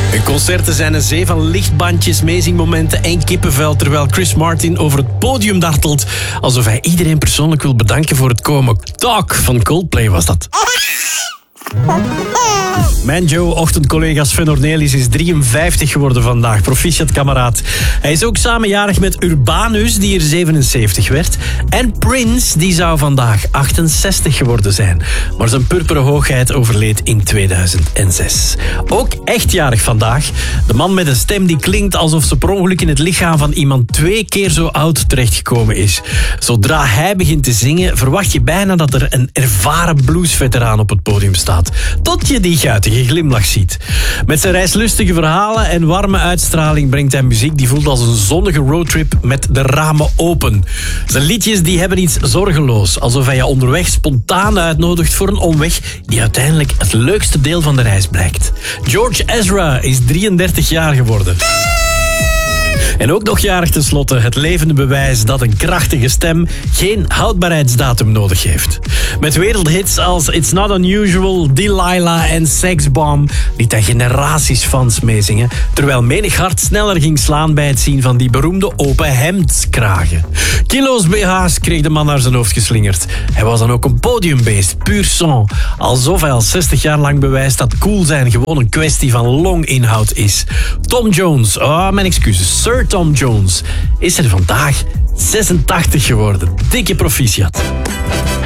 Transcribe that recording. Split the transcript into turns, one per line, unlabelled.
Hun concerten zijn een zee van lichtbandjes, meezingmomenten en kippenvel, terwijl Chris Martin over het podium dartelt alsof hij iedereen persoonlijk wil bedanken voor het komen. Talk van Coldplay was dat. Mijn Joe-ochtendcollega Sven Ornelis is 53 geworden vandaag. Proficiat, kameraad. Hij is ook samenjarig met Urbanus, die er 77 werd. En Prince, die zou vandaag 68 geworden zijn. Maar zijn purperen hoogheid overleed in 2006. Ook echtjarig vandaag. De man met een stem die klinkt alsof ze per ongeluk in het lichaam van iemand 2 keer zo oud terechtgekomen is. Zodra hij begint te zingen, verwacht je bijna dat er een ervaren bluesveteraan op het podium staat. Tot je die guitige glimlach ziet. Met zijn reislustige verhalen en warme uitstraling brengt hij muziek die voelt als een zonnige roadtrip met de ramen open. Zijn liedjes die hebben iets zorgeloos, alsof hij je onderweg spontaan uitnodigt voor een omweg die uiteindelijk het leukste deel van de reis blijkt. George Ezra is 33 jaar geworden. En ook nog jarig tenslotte, het levende bewijs dat een krachtige stem geen houdbaarheidsdatum nodig heeft. Met wereldhits als It's Not Unusual, Delilah en Sex Bomb liet hij generaties fans meezingen, terwijl menig hart sneller ging slaan bij het zien van die beroemde open hemdskragen. Kilo's BH's kreeg de man naar zijn hoofd geslingerd. Hij was dan ook een podiumbeest, puur sang, alsof hij al 60 jaar lang bewijst dat cool zijn gewoon een kwestie van longinhoud is. Tom Jones, mijn excuses, Sir Tom Jones, is er vandaag 86 geworden. Dikke proficiat.